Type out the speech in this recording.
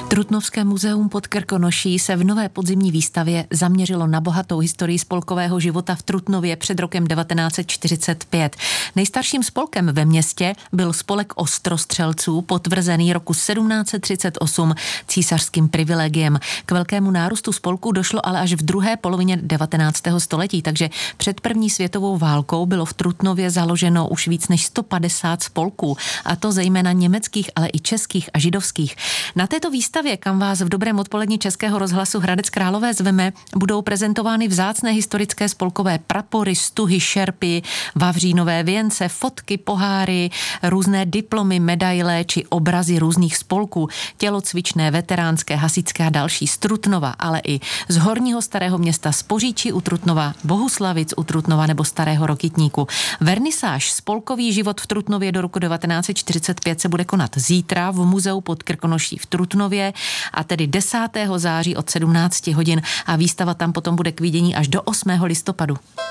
Trutnovské muzeum pod Krkonoší se v nové podzimní výstavě zaměřilo na bohatou historii spolkového života v Trutnově před rokem 1945. Nejstarším spolkem ve městě byl spolek ostrostřelců, potvrzený roku 1738 císařským privilegiem. K velkému nárůstu spolku došlo ale až v druhé polovině 19. století, takže před první světovou válkou bylo v Trutnově založeno už víc než 150 spolků, a to zejména německých, ale i českých a židovských. Na této výstavě, kam vás v dobrém odpolední Českého rozhlasu Hradec Králové zveme, budou prezentovány vzácné historické spolkové prapory, stuhy, šerpy, vavřínové věnce, fotky, poháry, různé diplomy, medaile či obrazy různých spolků, tělocvičné, veteránské, hasičské a další z Trutnova, ale i z Horního Starého Města, z Poříčí u Trutnova, Bohuslavic u Trutnova nebo Starého Rokytníku. Vernisáž Spolkový život v Trutnově do roku 1945 se bude konat zítra v muzeu pod Krkonoší v Trutnově, a tedy 10. září od 17 hodin, a výstava tam potom bude k vidění až do 8. listopadu.